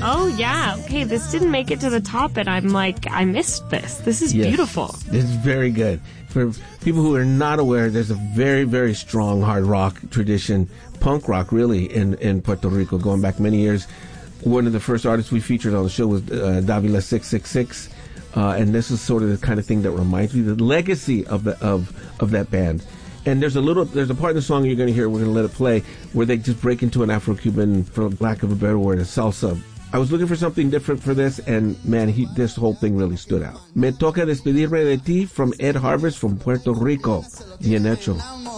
Oh, yeah. Okay, this didn't make it to the top, and I'm like, I missed this. This is beautiful. This is very good. For people who are not aware, there's a very, very strong hard rock tradition, punk rock really, in Puerto Rico, going back many years. One of the first artists we featured on the show was Davila 666, and this is sort of the kind of thing that reminds me of the legacy of that band. And there's a part of the song you're going to hear, we're going to let it play, where they just break into an Afro-Cuban, for lack of a better word, a salsa. I was looking for something different for this, and man, this whole thing really stood out. Me toca despedirme de ti from Ed Harvest from Puerto Rico. Bien hecho.